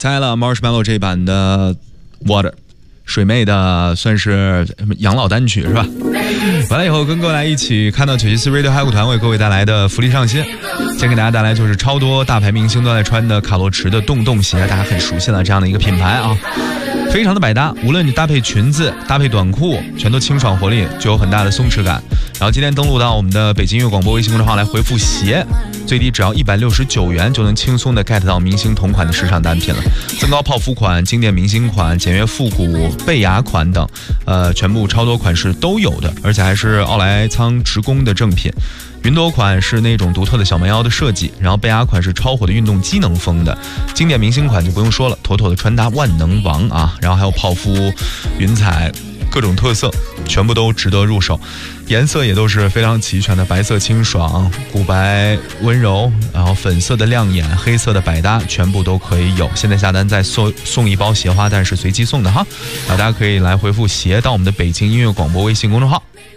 猜了 Marshmallow 这版的 Water 水妹的算是养老单曲是吧？完了以后跟各位来一起看到97.4 Radio 嗨舞团为各位带来的福利上新，先给大家带来就是超多大牌明星都在穿的卡洛驰的洞洞鞋，大家很熟悉了这样的一个品牌啊，非常的百搭，无论你搭配裙子搭配短裤全都清爽活力，就有很大的松弛感。然后今天登录到我们的北京音乐广播微信公众号来回复鞋，最低只要169元就能轻松的 get 到明星同款的时尚单品了，增高泡芙款、经典明星款、简约复古贝雅款等全部超多款式都有的，而且还是奥莱仓直供的正品。云朵款是那种独特的小蛮腰的设计，然后贝雅款是超火的运动机能风的，经典明星款就不用说了，妥妥的穿搭万能王啊！然后还有泡芙、云彩，各种特色全部都值得入手，颜色也都是非常齐全的，白色清爽、古白温柔，然后粉色的亮眼、黑色的百搭，全部都可以有。现在下单再送一包鞋花，但是随机送的哈，大家可以来回复鞋到我们的北京音乐广播微信公众号。